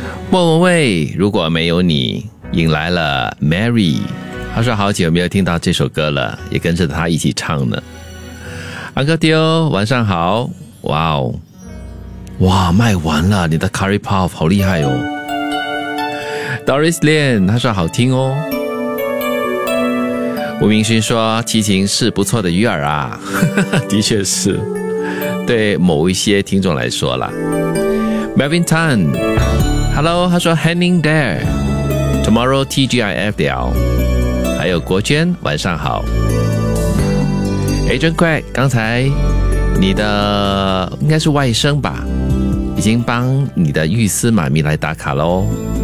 莫文蔚，如果没有你，引来了 Mary。他说好久没有听到这首歌了，也跟着他一起唱呢。安哥丢，晚上好。哇哦，哇，卖完了，你的 Curry Puff 好厉害哦。Doris Lian， 他说好听哦。吴明勋说齐秦是不错的鱼饵啊，的确是，对某一些听众来说啦。Melvin Tan，Hello， 他说 Hanging There，Tomorrow TGIF 聊，还有国娟，晚上好。真快，刚才你的应该是外甥吧，已经帮你的玉丝妈咪来打卡咯。